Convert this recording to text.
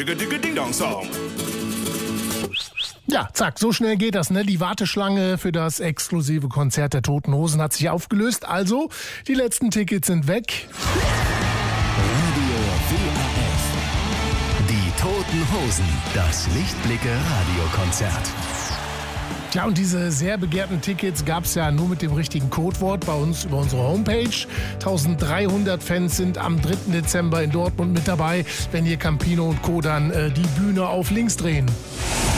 Ding-a-ding-a-ding-dong-Song. Ja, zack, so schnell geht das, ne? Die Warteschlange für das exklusive Konzert der Toten Hosen hat sich aufgelöst. Also, die letzten Tickets sind weg. Radio WAF. Die Toten Hosen. Das Lichtblicke-Radiokonzert. Ja, und diese sehr begehrten Tickets gab es ja nur mit dem richtigen Codewort bei uns über unsere Homepage. 1300 Fans sind am 3. Dezember in Dortmund mit dabei, wenn hier Campino und Co. dann die Bühne auf links drehen.